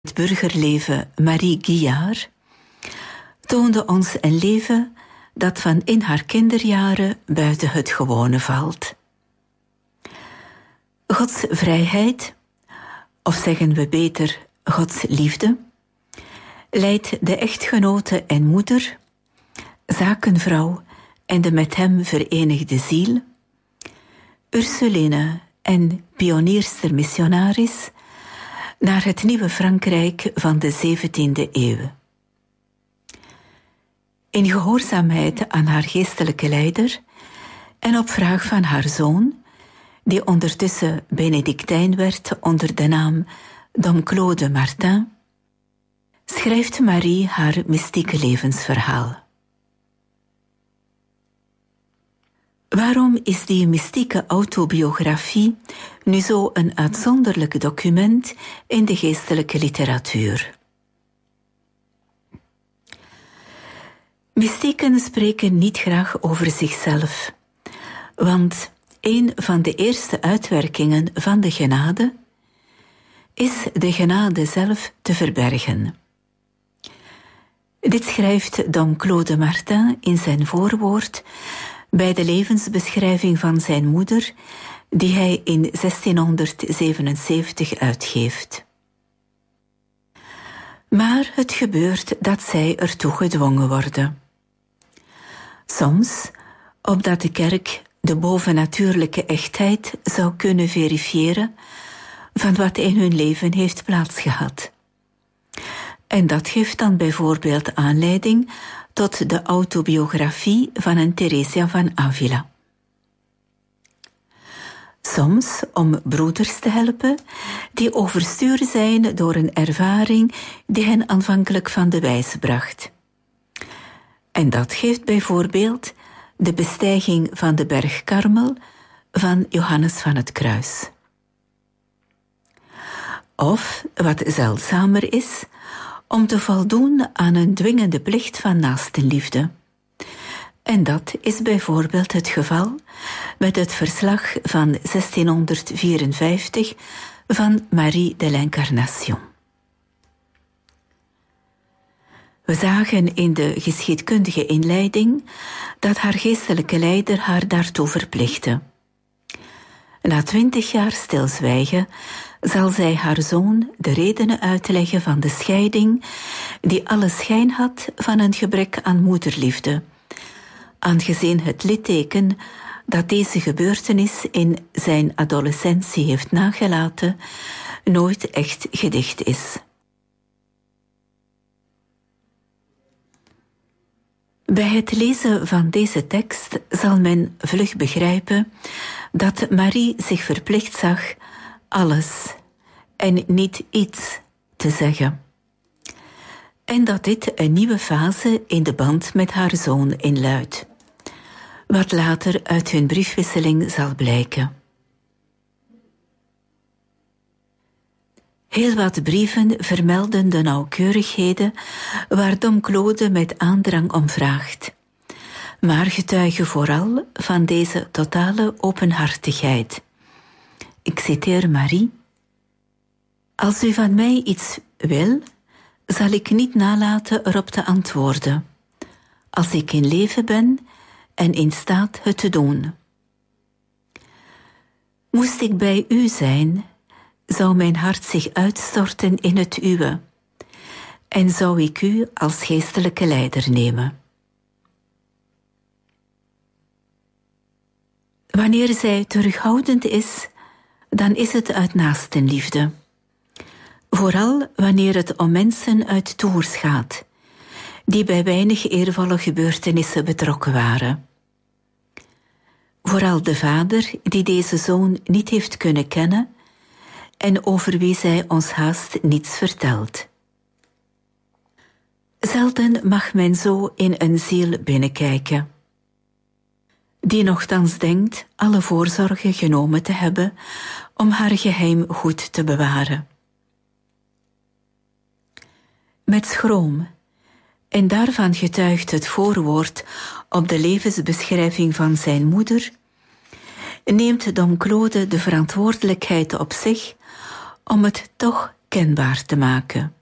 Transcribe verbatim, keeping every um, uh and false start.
Het burgerleven Marie Guillard toonde ons een leven dat van in haar kinderjaren buiten het gewone valt. Gods vrijheid, of zeggen we beter Gods liefde, leidt de echtgenote en moeder, zakenvrouw en de met hem verenigde ziel, Ursuline en pionierster missionaris, naar het nieuwe Frankrijk van de zeventiende eeuw. In gehoorzaamheid aan haar geestelijke leider en op vraag van haar zoon, die ondertussen Benedictijn werd onder de naam Dom Claude Martin, schrijft Marie haar mystieke levensverhaal. Waarom is die mystieke autobiografie nu zo een uitzonderlijk document in de geestelijke literatuur? Mystieken spreken niet graag over zichzelf, want een van de eerste uitwerkingen van de genade is de genade zelf te verbergen. Dit schrijft Dom Claude Martin in zijn voorwoord bij de levensbeschrijving van zijn moeder, die hij in zestienhonderdzevenenzeventig uitgeeft. Maar het gebeurt dat zij ertoe gedwongen worden. Soms, opdat de kerk de bovennatuurlijke echtheid zou kunnen verifiëren van wat in hun leven heeft plaatsgehad. En dat geeft dan bijvoorbeeld aanleiding tot de autobiografie van een Theresia van Avila. Soms om broeders te helpen die overstuur zijn door een ervaring die hen aanvankelijk van de wijs bracht. En dat geeft bijvoorbeeld de bestijging van de berg Karmel van Johannes van het Kruis. Of, wat zeldzamer is, om te voldoen aan een dwingende plicht van naastenliefde. En dat is bijvoorbeeld het geval met het verslag van zestienhonderdvierenvijftig van Marie de l'Incarnation. We zagen in de geschiedkundige inleiding dat haar geestelijke leider haar daartoe verplichtte. Na twintig jaar stilzwijgen zal zij haar zoon de redenen uitleggen van de scheiding die alle schijn had van een gebrek aan moederliefde, aangezien het litteken dat deze gebeurtenis in zijn adolescentie heeft nagelaten nooit echt gedicht is. Bij het lezen van deze tekst zal men vlug begrijpen dat Marie zich verplicht zag alles en niet iets te zeggen. En dat dit een nieuwe fase in de band met haar zoon inluidt, wat later uit hun briefwisseling zal blijken. Heel wat brieven vermelden de nauwkeurigheden waar Dom Claude met aandrang om vraagt, maar getuigen vooral van deze totale openhartigheid. Ik citeer Marie: Als u van mij iets wil, zal ik niet nalaten erop te antwoorden, als ik in leven ben en in staat het te doen. Moest ik bij u zijn, zou mijn hart zich uitstorten in het uwe, en zou ik u als geestelijke leider nemen. Wanneer zij terughoudend is, dan is het uit naastenliefde. Vooral wanneer het om mensen uit Tours gaat, die bij weinig eervolle gebeurtenissen betrokken waren. Vooral de vader die deze zoon niet heeft kunnen kennen en over wie zij ons haast niets vertelt. Zelden mag men zo in een ziel binnenkijken, die nochtans denkt alle voorzorgen genomen te hebben om haar geheim goed te bewaren. Met schroom, en daarvan getuigt het voorwoord op de levensbeschrijving van zijn moeder, neemt Dom Claude de verantwoordelijkheid op zich om het toch kenbaar te maken.